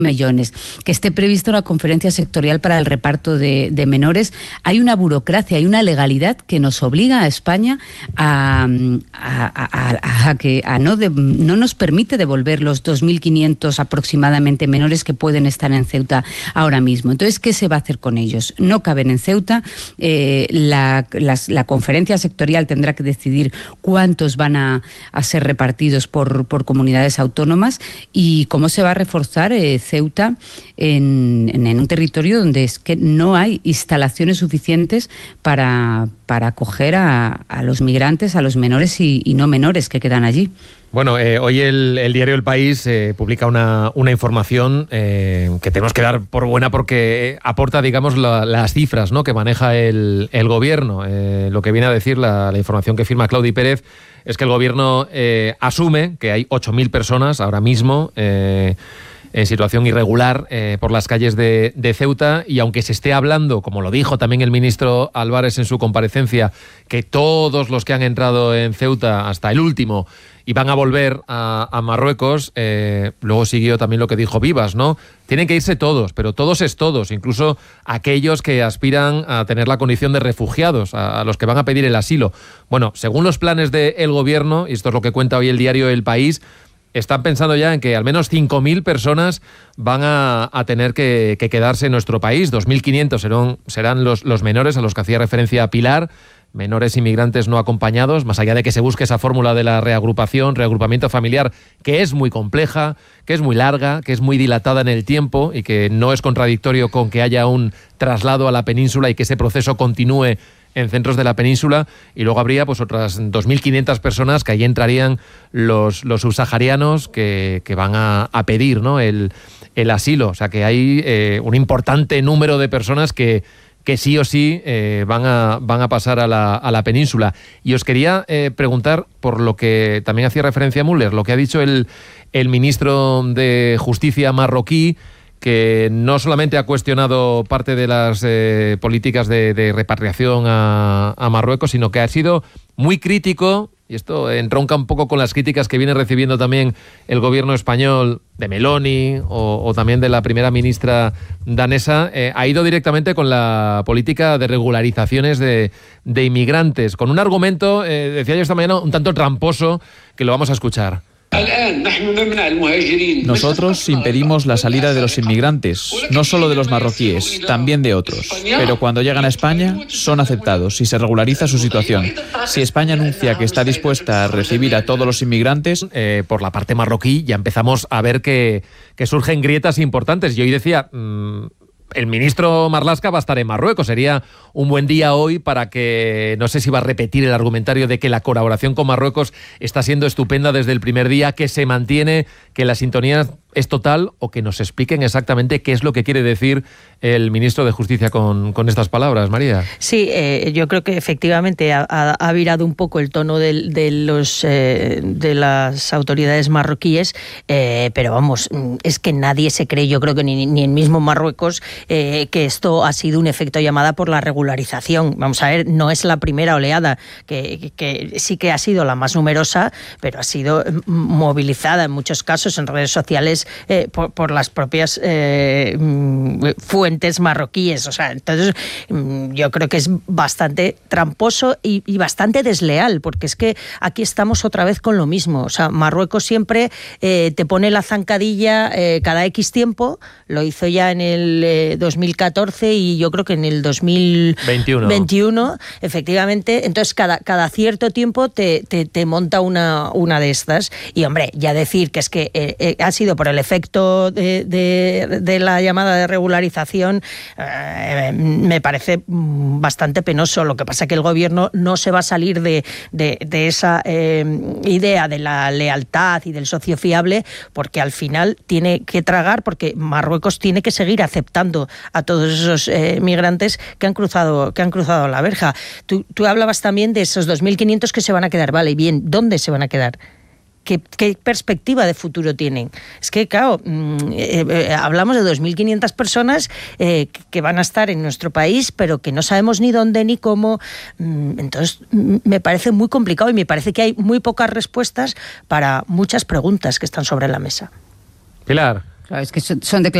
millones, que esté prevista una conferencia sectorial para el reparto de menores. Hay una burocracia, hay una legalidad que nos obliga a España a que no nos permite devolver los 2.500 aproximadamente menores que pueden estar en Ceuta ahora mismo. Entonces, ¿qué se va a hacer con ellos? No caben en Ceuta. La conferencia sectorial tendrá que decidir cuántos van a ser repartidos por comunidades autónomas y cómo se va a reforzar Ceuta en un territorio donde es que no hay instalaciones suficientes para acoger a los migrantes, a los menores y no menores que quedan allí. Bueno, hoy el diario El País publica una información que tenemos que dar por buena porque aporta, digamos, las cifras, ¿no?, que maneja el gobierno. Lo que viene a decir la información que firma Claudi Pérez es que el gobierno asume que hay 8.000 personas ahora mismo en situación irregular por las calles de Ceuta, y aunque se esté hablando, como lo dijo también el ministro Álvarez en su comparecencia, que todos los que han entrado en Ceuta, hasta el último, iban a volver a Marruecos, luego siguió también lo que dijo Vivas, ¿no? Tienen que irse todos, pero todos es todos, incluso aquellos que aspiran a tener la condición de refugiados, a los que van a pedir el asilo. Bueno, según los planes del gobierno, y esto es lo que cuenta hoy el diario El País, están pensando ya en que al menos 5.000 personas van a tener que quedarse en nuestro país. 2.500 serán los menores a los que hacía referencia Pilar, menores inmigrantes no acompañados, más allá de que se busque esa fórmula de la reagrupamiento familiar, que es muy compleja, que es muy larga, que es muy dilatada en el tiempo y que no es contradictorio con que haya un traslado a la península y que ese proceso continúe en centros de la península, y luego habría pues otras 2.500 personas que ahí entrarían los subsaharianos que van a pedir, ¿no?, el asilo. O sea que hay un importante número de personas que sí o sí van a pasar a la península. Y os quería preguntar por lo que también hacía referencia Müller, lo que ha dicho el ministro de Justicia marroquí, que no solamente ha cuestionado parte de las políticas de repatriación a Marruecos, sino que ha sido muy crítico, y esto entronca un poco con las críticas que viene recibiendo también el gobierno español de Meloni o también de la primera ministra danesa. Ha ido directamente con la política de regularizaciones de inmigrantes, con un argumento, decía yo esta mañana, un tanto tramposo, que lo vamos a escuchar. Nosotros impedimos la salida de los inmigrantes, no solo de los marroquíes, también de otros. Pero cuando llegan a España, son aceptados y se regulariza su situación. Si España anuncia que está dispuesta a recibir a todos los inmigrantes... por la parte marroquí ya empezamos a ver que surgen grietas importantes. Y hoy decía... el ministro Marlaska va a estar en Marruecos. Sería un buen día hoy para que, no sé si va a repetir el argumentario de que la colaboración con Marruecos está siendo estupenda desde el primer día, que se mantiene, que la sintonía es total, o que nos expliquen exactamente qué es lo que quiere decir el ministro de Justicia con estas palabras, María. Sí, yo creo que efectivamente ha virado un poco el tono de las autoridades marroquíes, pero vamos, es que nadie se cree, yo creo que ni el mismo Marruecos, que esto ha sido un efecto llamada por la regularización. Vamos a ver, no es la primera oleada, que sí que ha sido la más numerosa, pero ha sido movilizada en muchos casos en redes sociales por las propias fuentes marroquíes. O sea, entonces yo creo que es bastante tramposo y bastante desleal, porque es que aquí estamos otra vez con lo mismo. O sea, Marruecos siempre te pone la zancadilla cada X tiempo, lo hizo ya en el 2014 y yo creo que en el 2021, efectivamente. Entonces cada cierto tiempo te monta una de estas, y hombre, ya decir que es que ha sido por el efecto de la llamada de regularización, me parece bastante penoso. Lo que pasa es que el gobierno no se va a salir de esa idea de la lealtad y del socio fiable, porque al final tiene que tragar, porque Marruecos tiene que seguir aceptando a todos esos migrantes que han cruzado la verja. Tú hablabas también de esos 2.500 que se van a quedar. Vale, bien, ¿dónde se van a quedar? ¿Qué perspectiva de futuro tienen? Es que, claro, hablamos de 2.500 personas que van a estar en nuestro país, pero que no sabemos ni dónde ni cómo. Entonces, me parece muy complicado y me parece que hay muy pocas respuestas para muchas preguntas que están sobre la mesa. Pilar. Claro, es que son declaraciones